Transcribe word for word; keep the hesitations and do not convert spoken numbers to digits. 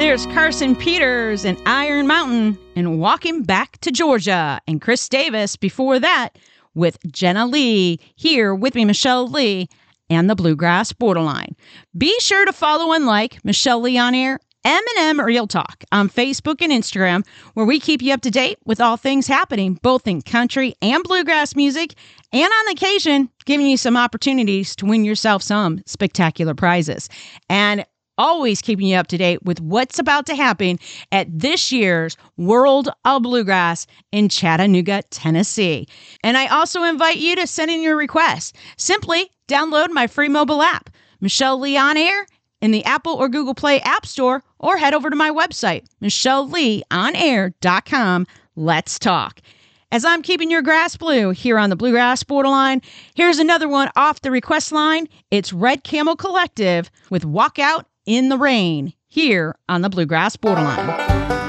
There's Carson Peters and Iron Mountain and Walking Back to Georgia. And Chris Davis before that with Jenna Lee. Here with me, Michelle Lee and the Bluegrass Borderline. Be sure to follow and like Michelle Lee on Air, M and M Real Talk on Facebook and Instagram, where we keep you up to date with all things happening, both in country and bluegrass music, and on occasion, giving you some opportunities to win yourself some spectacular prizes. And always keeping you up to date with what's about to happen at this year's World of Bluegrass in Chattanooga, Tennessee. And I also invite you to send in your requests. Simply download my free mobile app, Michelle Lee On Air, in the Apple or Google Play App Store, or head over to my website, michelle lee on air dot com. Let's talk. As I'm keeping your grass blue here on the Bluegrass Borderline, here's another one off the request line. It's Red Camel Collective with Walk Out in the Rain here on the Bluegrass Borderline.